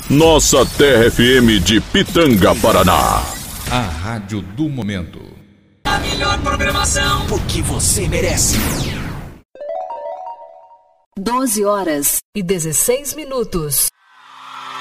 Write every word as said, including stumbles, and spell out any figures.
Nossa Terra F M de Pitanga, Paraná. A rádio do momento. A melhor programação, porque você merece. doze horas e dezesseis minutos.